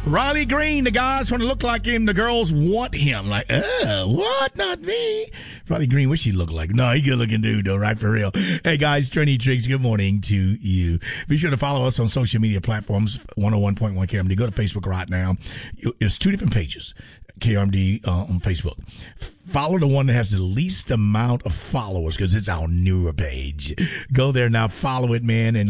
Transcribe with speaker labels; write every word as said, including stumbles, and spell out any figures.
Speaker 1: Riley Green, the guys want to look like him. The girls want him. Like, uh, what? Not me. Riley Green, what she look like? No, he good looking dude, though, right? For real. Hey, guys, Trendy Tricks, good morning to you. Be sure to follow us on social media platforms, one oh one point one K R M D. Go to Facebook right now. It's two different pages, K R M D uh, on Facebook. Follow the one that has the least amount of followers because it's our newer page. Go there now, follow it, man, and